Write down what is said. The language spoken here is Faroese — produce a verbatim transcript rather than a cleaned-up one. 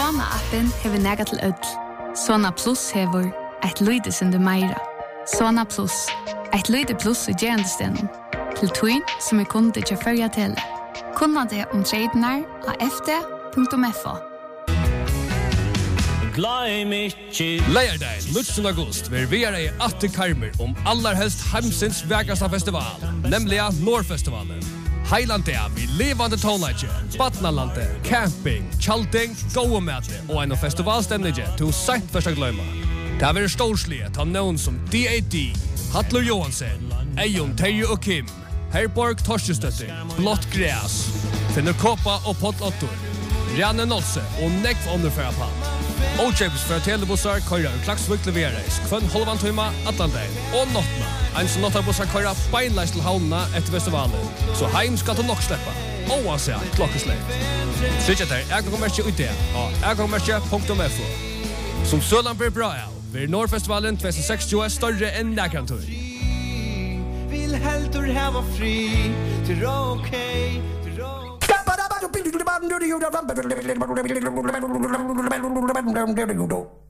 Sona-appen hever nega til ødel. Sona Plus hever et lydesindu meira. Sona Plus, et lyde plus i gerandestenen. Til twin som er kunde til førja til. Kunna det om tradenar av f d punktum f o. Leierdagen, nittonde august, vil vi er i atte karmer om allerhelst heimsins vekasta festival, nemlig Nordfestivalen. Heilandia vi levande tonlager, Batnalande, camping, chalting, gåemete og en festivalstemning til sent første gløyma. Det har vært storslige til noen som D A D, Hattler Johansen, Eion Terje og Kim, Herborg Torstestøtter, Blått Græs, Finner Kåpa og Potlottor, Rane Nolse og Nekv Underfæra Pant. O-Japes fra telebussar køyrer Klaksvik leveres kvann halvan tøyma Atlantein og Nottna. En som Nottabussar køyrer beinleis til havnena etter festivalen. Så heim skal du nok sleppa. Oavsett klokkesleip. Sykja der Ergangmerkje ut det av ergangmerkje punktum f o. Som sølan blir bra av, blir Nordfestivalen tjugo sekstio større enn nekrantur. Vill heldur hava fri til okay. Stop it up.